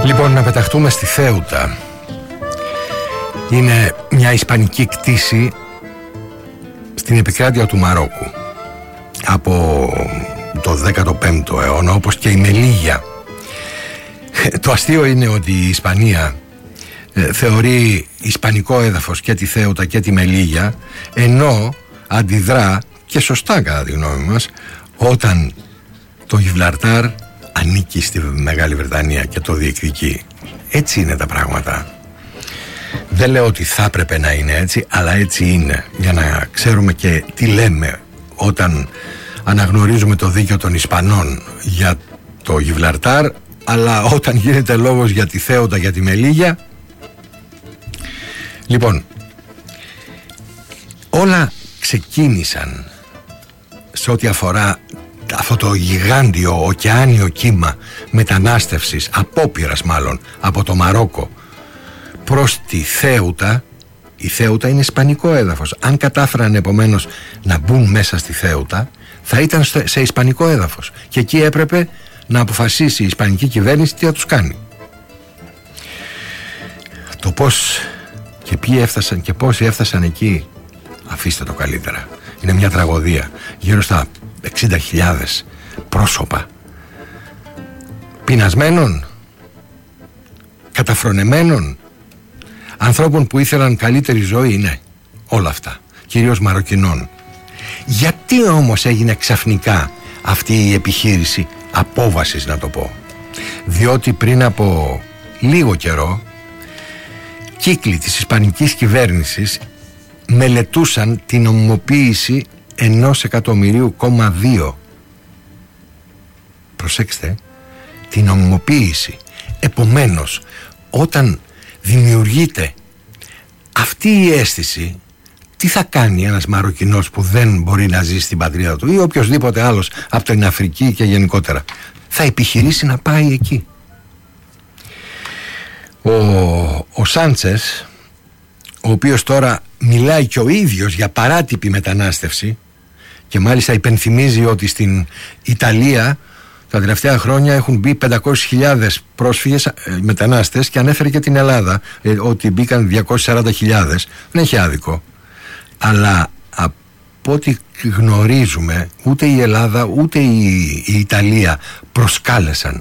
Λοιπόν, να πεταχτούμε στη Θέουτα. Είναι μια ισπανική κτήση στην επικράτεια του Μαρόκου από το 15ο αιώνα, όπως και η Μελίγια. Το αστείο είναι ότι η Ισπανία θεωρεί ισπανικό έδαφος και τη Θέουτα και τη Μελίγια, ενώ αντιδρά, και σωστά κατά τη γνώμη μας, όταν το Γιβραλτάρ ανήκει στη Μεγάλη Βρετανία και το διεκδικεί. Έτσι είναι τα πράγματα. Δεν λέω ότι θα έπρεπε να είναι έτσι, αλλά έτσι είναι, για να ξέρουμε και τι λέμε όταν αναγνωρίζουμε το δίκαιο των Ισπανών για το Γιβραλτάρ, αλλά όταν γίνεται λόγος για τη Θέουτα, για τη Μελίγια. Λοιπόν, όλα ξεκίνησαν σε ό,τι αφορά αυτό το γιγάντιο ωκεάνιο κύμα μετανάστευσης, απόπειρας μάλλον, από το Μαρόκο προς τη Θέουτα. Η Θέουτα είναι ισπανικό έδαφος. Αν κατάφεραν επομένως να μπουν μέσα στη Θέουτα, θα ήταν σε ισπανικό έδαφος, και εκεί έπρεπε να αποφασίσει η ισπανική κυβέρνηση τι θα τους κάνει. Το πώς και ποιοι έφτασαν και πόσοι έφτασαν εκεί, αφήστε το καλύτερα. Είναι μια τραγωδία. Γύρω στα 60.000 πρόσωπα πεινασμένων, καταφρονεμένων, ανθρώπων που ήθελαν καλύτερη ζωή, ναι, όλα αυτά, κυρίως Μαροκινών. Γιατί όμως έγινε ξαφνικά αυτή η επιχείρηση απόβασης, να το πω? Διότι πριν από λίγο καιρό κύκλοι της ισπανικής κυβέρνησης μελετούσαν την νομιμοποίηση 1,2 εκατομμυρίου. Προσέξτε, την νομιμοποίηση. Επομένως, όταν δημιουργείται αυτή η αίσθηση, τι θα κάνει ένας Μαροκινός που δεν μπορεί να ζει στην πατρίδα του, ή οποιοσδήποτε άλλος από την Αφρική και γενικότερα? Θα επιχειρήσει να πάει εκεί. Ο Σάντσες, ο οποίος τώρα μιλάει και ο ίδιος για παράτυπη μετανάστευση, και μάλιστα υπενθυμίζει ότι στην Ιταλία τα τελευταία χρόνια έχουν μπει 500.000 πρόσφυγες μετανάστες, και ανέφερε και την Ελλάδα ότι μπήκαν 240.000. Δεν έχει άδικο, αλλά από ό,τι γνωρίζουμε ούτε η Ελλάδα ούτε η Ιταλία προσκάλεσαν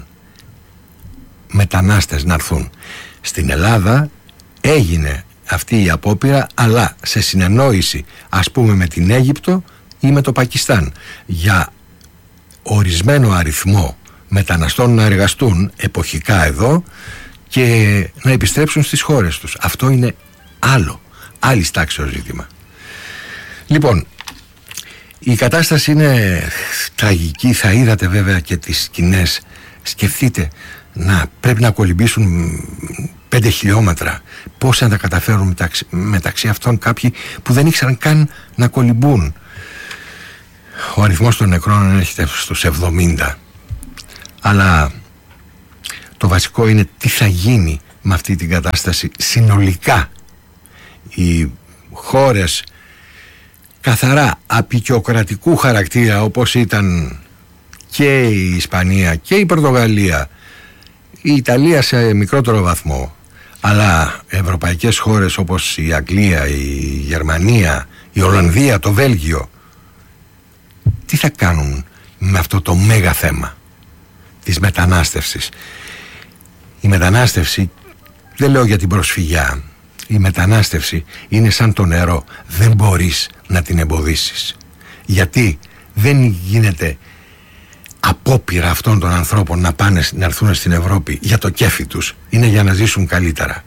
μετανάστες να έρθουν. Στην Ελλάδα έγινε αυτή η απόπειρα, αλλά σε συνεννόηση, ας πούμε, με την Αίγυπτο ή με το Πακιστάν, για ορισμένο αριθμό μεταναστών να εργαστούν εποχικά εδώ και να επιστρέψουν στις χώρες τους. Αυτό είναι άλλη τάξεως ζήτημα. Λοιπόν, η κατάσταση είναι τραγική. Θα είδατε βέβαια και τις σκηνές. Σκεφτείτε, πρέπει να κολυμπήσουν 5 χιλιόμετρα. Πώς να τα καταφέρουν μεταξύ αυτών κάποιοι που δεν ήξεραν καν να κολυμπούν? Ο αριθμός των νεκρών έρχεται στους 70. Αλλά το βασικό είναι τι θα γίνει με αυτή την κατάσταση συνολικά. Οι χώρες καθαρά απεικιοκρατικού χαρακτήρα, όπως ήταν και η Ισπανία και η Πορτογαλία, η Ιταλία σε μικρότερο βαθμό, αλλά ευρωπαϊκές χώρες όπως η Αγγλία, η Γερμανία, η Ολλανδία, το Βέλγιο, τι θα κάνουν με αυτό το μέγα θέμα της μετανάστευσης? Η μετανάστευση, δεν λέω για την προσφυγιά, η μετανάστευση είναι σαν το νερό. Δεν μπορείς να την εμποδίσεις. Γιατί δεν γίνεται απόπειρα αυτών των ανθρώπων να έρθουν στην Ευρώπη για το κέφι τους. Είναι για να ζήσουν καλύτερα.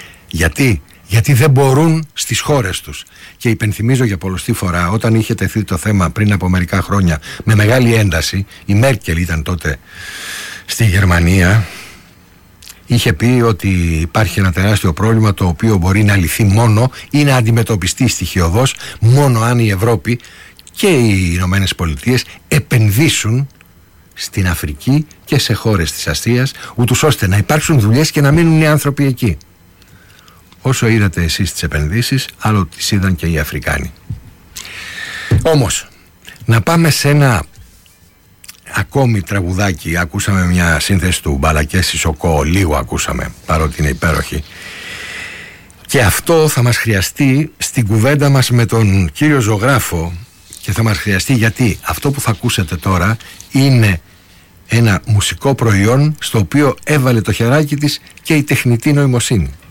Γιατί δεν μπορούν στις χώρες τους. Και υπενθυμίζω για πολλοστή φορά, όταν είχε τεθεί το θέμα πριν από μερικά χρόνια με μεγάλη ένταση, η Μέρκελ ήταν τότε στη Γερμανία, είχε πει ότι υπάρχει ένα τεράστιο πρόβλημα το οποίο μπορεί να λυθεί μόνο ή να αντιμετωπιστεί στοιχειωδώς μόνο αν η Ευρώπη και οι Ηνωμένες Πολιτείες επενδύσουν στην Αφρική και σε χώρες της Ασίας, ούτως ώστε να υπάρξουν δουλειές και να μείνουν οι άνθρωποι εκεί. Όσο είδατε εσείς τις επενδύσεις, άλλο τις είδαν και οι Αφρικάνοι. Όμως, να πάμε σε ένα ακόμη τραγουδάκι. Ακούσαμε μια σύνθεση του Μπαλακές Σισοκό, λίγο ακούσαμε, παρότι είναι υπέροχη. Και αυτό θα μας χρειαστεί στην κουβέντα μας με τον κύριο ζωγράφο, και θα μας χρειαστεί γιατί αυτό που θα ακούσετε τώρα είναι ένα μουσικό προϊόν στο οποίο έβαλε το χεράκι της και η τεχνητή νοημοσύνη.